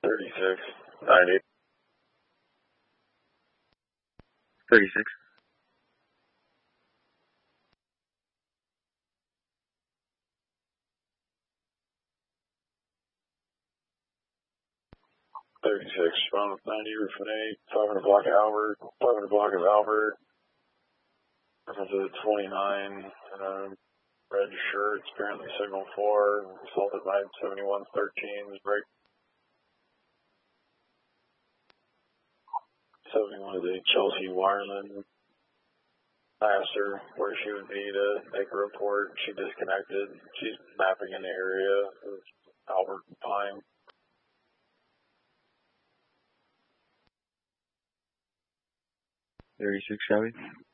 36, 90. 36. 36, spawn with 90, roof and 8, 500 block of Albert, 500 block of Albert, reference to 29, red shirts, apparently signal 4, assaulted by 7113, break. 71 is a Chelsea Wireland. I asked her where she would be to make a report. She disconnected. She's mapping in the area of Albert and Pine. 36, Shelby.